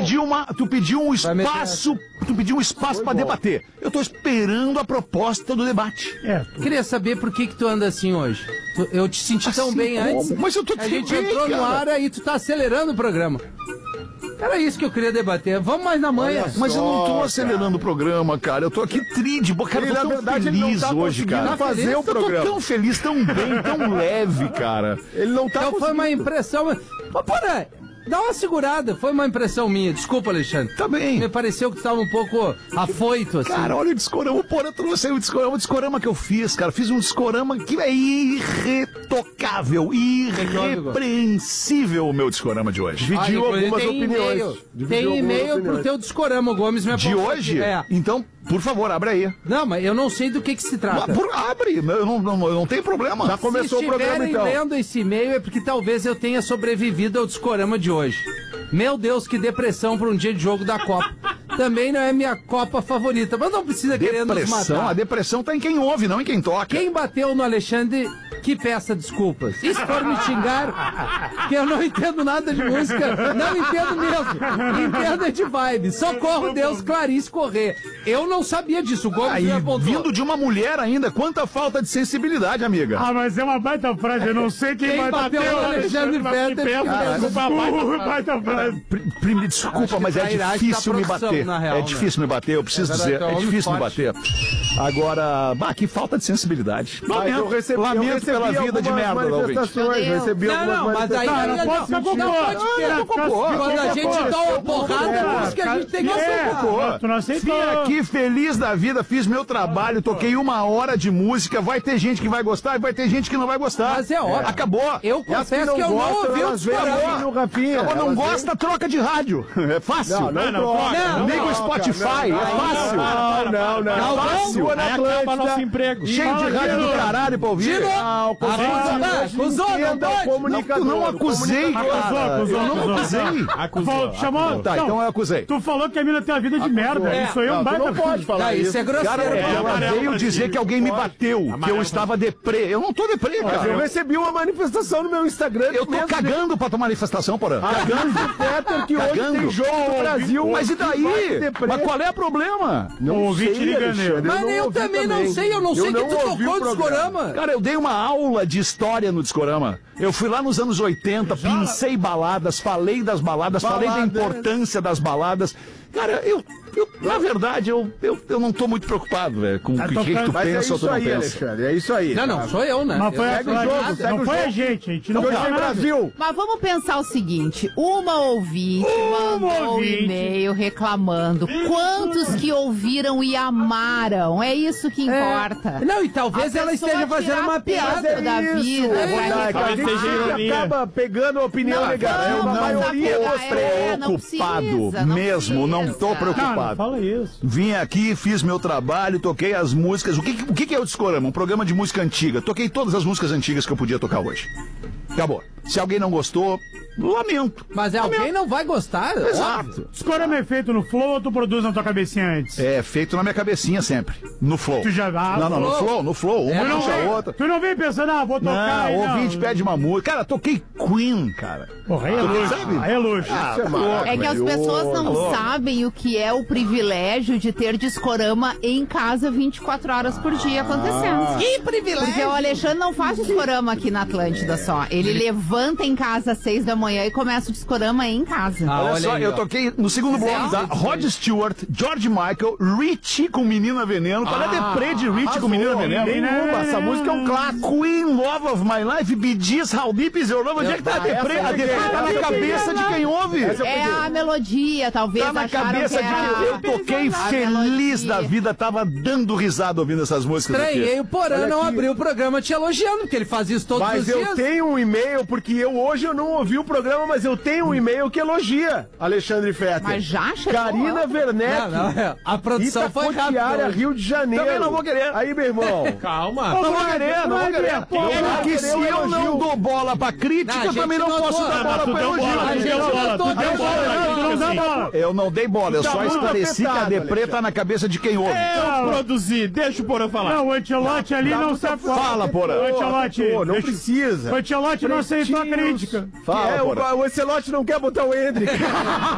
pediu um espaço pra debater. Eu tô esperando a proposta do debate. Queria saber por que tu anda assim hoje. Eu te senti tão bem antes. Mas eu tô A gente entrou no ar e tu tá acelerando o programa. Era isso que eu queria debater. Vamos mais na manhã. Mas eu não tô acelerando o programa, cara. Eu tô aqui cara, eu tô tão feliz hoje, cara. Fazer o programa. Eu tô tão feliz, tão bem, tão leve, cara. Ele não tá Então foi uma impressão... Porra, dá uma segurada. Foi uma impressão minha. Desculpa, Alexandre. Tá bem. Me pareceu que tu tava um pouco afoito, assim. Cara, olha o discorama. O Porã trouxe aí o discorama que eu fiz, cara. Fiz um discorama que é irretocável, irrepreensível o meu discorama de hoje. Dividiu algumas opiniões. Tem e-mail pro teu discorama, o Gomes me De hoje? Então, por favor, abre aí. Não, mas eu não sei do que se trata. Abre, eu não tenho problema. Já começou o programa, então. Se estiverem lendo esse e-mail é porque talvez eu tenha sobrevivido ao discorama de hoje. Meu Deus, que depressão para um dia de jogo da Copa. Também não é minha Copa favorita, mas não precisa querer nos matar. A depressão tá em quem ouve, não em quem toca. Quem bateu no Alexandre, que peça desculpas. E se for me xingar, que eu não entendo nada de música, não entendo mesmo. Entendo é de vibe. Socorro Deus, Clarice Corrêa. Eu não sabia disso, o Gomes me apontou. Vindo de uma mulher ainda, quanta falta de sensibilidade, amiga. Mas é uma baita frase, eu não sei quem vai bateu bater no Alexandre Fetter. Baita frase. Desculpa, mas é difícil me bater. É difícil me bater, eu preciso dizer. É difícil me bater. Agora, que falta de sensibilidade. Lamento pela vida de merda, recebi algumas mas aí não pode ficar com quando a gente dá uma porrada, acho que a gente tem que aceitar. Tu não aceitou. Vim aqui feliz da vida, fiz meu trabalho, toquei 1 hora de música, vai ter gente que vai gostar e vai ter gente que não vai gostar. Mas é óbvio. Acabou. Eu confesso que eu não ouvi o discorama. Não gosta, troca de rádio. É fácil. Não, liga o Spotify, é fácil. Não. É fácil. Acaba nosso emprego. Cheio de rádio do caralho pra ouvir. Acusou, não pode. Não acusei, cara. Eu não acusei. Chamou? Tá, então eu acusei. Tu falou que a mina tem uma vida de merda. Isso aí é um baita. Não pode falar isso. Isso é grosseiro. Cara, ela veio dizer que alguém me bateu, que eu estava deprê. Eu não tô deprê, cara. Eu recebi uma manifestação no meu Instagram. Eu tô cagando pra tua manifestação, Porã. Cagando que hoje tem jogo do Brasil. Mas e daí? Mas qual é o problema? Não ouvi te liganeiro. Mas eu também não sei. Eu não sei que tu tocou no discorama. Cara, eu dei uma aula de história no discorama. Eu fui lá nos anos 80, pincei baladas, falei das baladas, falei da importância das baladas. Cara, na verdade, eu não tô muito preocupado, velho, com o que tu pensa ou tu não pensa. Alexandre, é isso aí. Não, sou eu, né? Mas foi não foi a gente não foi o Brasil. Mas vamos pensar o seguinte, uma ouvinte mandou um e-mail reclamando. Quantos que ouviram e amaram? É isso que importa. Não, e talvez ela esteja fazendo uma piada da vida. A gente acaba pegando a opinião negativa. Eu não tô preocupado mesmo, não tô preocupado. Fala isso. Vim aqui, fiz meu trabalho, toquei as músicas. O que é o Discorama? Um programa de música antiga. Toquei todas as músicas antigas que eu podia tocar hoje. Acabou. Se alguém não gostou, lamento. Mas alguém não vai gostar? Exato. Discorama é feito no Flow ou tu produz na tua cabecinha antes? É feito na minha cabecinha sempre. No Flow. Tu já no Flow. Uma puxa a outra. Tu não vem pensando, vou tocar. Não, o ouvinte pede uma música. Cara, toquei Queen, cara. Porra, é luxo. É que as pessoas não sabem o que é o privilégio de ter Discorama em casa 24 horas por dia acontecendo. Que privilégio! Porque o Alexandre não faz Discorama aqui na Atlântida só. Ele levanta em casa às 6 da manhã e começa o Discorama em casa. Olha só, eu toquei no segundo bloco da Rod Stewart, George Michael, Richie com Menina Veneno. Qual é a deprê de Richie com Menina Veneno? Essa música é um clássico. Queen, Love of My Life, Bee Gees, How Deep Is Your Love? Onde é que tá a deprê? A deprê tá na cabeça de quem ouve. É a melodia, talvez. Tá na cabeça de quem eu toquei feliz da vida, tava dando risada ouvindo essas músicas. Estranhei o Porã não abriu o programa te elogiando, porque ele faz isso todos os dias. Mas eu tenho um e-mail, porque hoje eu não ouvi o programa, mas eu tenho um e-mail que elogia Alexandre Fetter. Mas já chegou. Carina Werneck. A produção foi rápida. Rio de Janeiro. Também não vou querer. Aí, meu irmão. Calma. Não vou querer. Porque se eu não dou bola pra crítica, eu também não posso dar bola pra elogio. Eu não dei bola, eu só esclareci que a deprê tá na cabeça de quem ouve. Eu produzi, deixa o Porã falar. Não, o Ancelotti ali não sabe falar. Fala, Porã. O Ancelotti, não precisa. O Ancelotti não aceitou a crítica. O Ancelotti não quer botar o Hendrick.